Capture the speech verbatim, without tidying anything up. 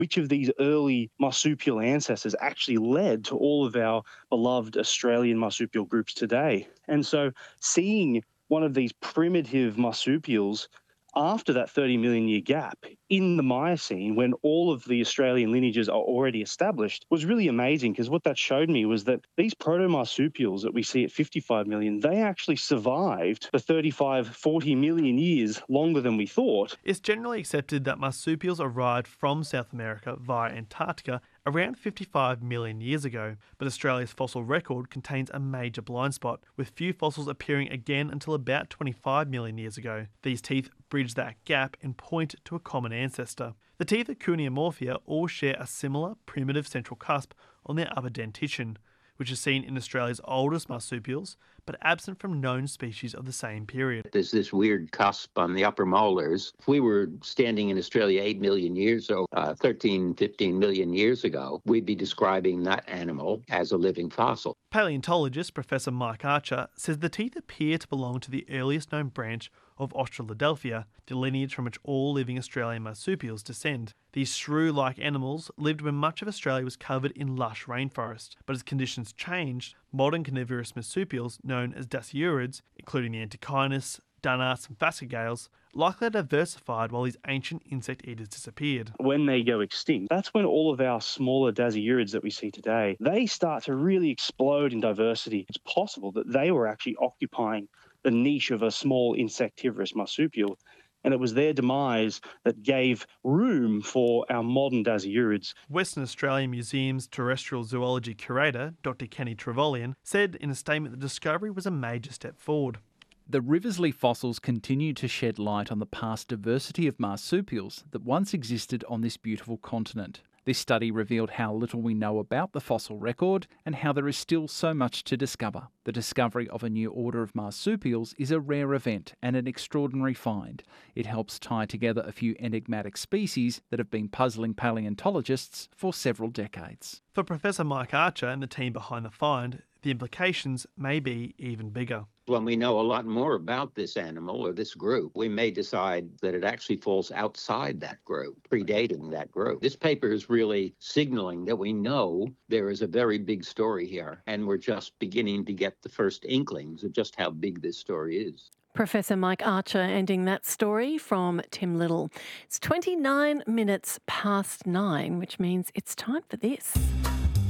which of these early marsupial ancestors actually led to all of our beloved Australian marsupial groups today. And so seeing one of these primitive marsupials after that thirty million year gap in the Miocene, when all of the Australian lineages are already established, was really amazing, because what that showed me was that these proto-marsupials that we see at fifty-five million, they actually survived for thirty-five, forty million years longer than we thought. It's generally accepted that marsupials arrived from South America via Antarctica around fifty-five million years ago, but Australia's fossil record contains a major blind spot, with few fossils appearing again until about twenty-five million years ago. These teeth bridge that gap and point to a common ancestor. The teeth of Cuniomorphia all share a similar primitive central cusp on their upper dentition, which is seen in Australia's oldest marsupials, but absent from known species of the same period. There's this weird cusp on the upper molars. If we were standing in Australia eight million years or uh, thirteen, fifteen million years ago, we'd be describing that animal as a living fossil. Paleontologist Professor Mike Archer says the teeth appear to belong to the earliest known branch of Australodelphia, the lineage from which all living Australian marsupials descend. These shrew-like animals lived when much of Australia was covered in lush rainforest, but as conditions changed, modern carnivorous marsupials known as dasyurids, including the antechinus, dunnarts and phascogales, likely diversified while these ancient insect eaters disappeared. When they go extinct, that's when all of our smaller dasyurids that we see today, they start to really explode in diversity. It's possible that they were actually occupying the niche of a small insectivorous marsupial, and it was their demise that gave room for our modern dasyurids. Western Australian Museum's terrestrial zoology curator, Doctor Kenny Trevelyan, said in a statement that the discovery was a major step forward. The Riversley fossils continue to shed light on the past diversity of marsupials that once existed on this beautiful continent. This study revealed how little we know about the fossil record and how there is still so much to discover. The discovery of a new order of marsupials is a rare event and an extraordinary find. It helps tie together a few enigmatic species that have been puzzling paleontologists for several decades. For Professor Mike Archer and the team behind the find, the implications may be even bigger. When we know a lot more about this animal or this group, we may decide that it actually falls outside that group, predating that group. This paper is really signaling that we know there is a very big story here, and we're just beginning to get the first inklings of just how big this story is. Professor Mike Archer ending that story from Tim Little. It's twenty-nine minutes past nine, which means it's time for this.